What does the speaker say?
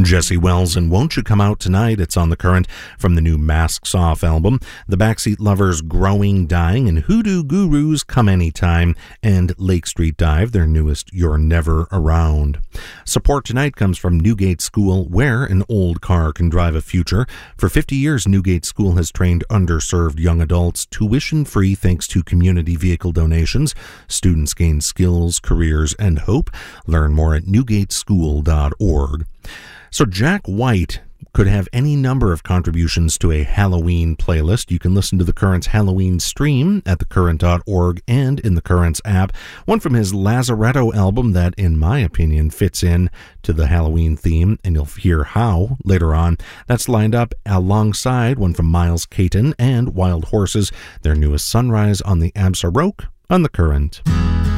Jesse Wells and Won't You Come Out Tonight? It's on the Current from the new Masks Off album. The Backseat Lovers' Growing, Dying, and Hoodoo Gurus' Come Anytime, and Lake Street Dive, their newest You're Never Around. Support tonight comes from Newgate School, where an old car can drive a future. For 50 years, Newgate School has trained underserved young adults tuition-free thanks to community vehicle donations. Students gain skills, careers, and hope. Learn more at newgateschool.org. So Jack White could have any number of contributions to a Halloween playlist. You can listen to The Current's Halloween stream at thecurrent.org and in The Current's app. One from his Lazaretto album that, in my opinion, fits in to the Halloween theme, and you'll hear how later on. That's lined up alongside one from Miles Caton and Wild Horses, their newest Sunrise on the Absaroke on The Current.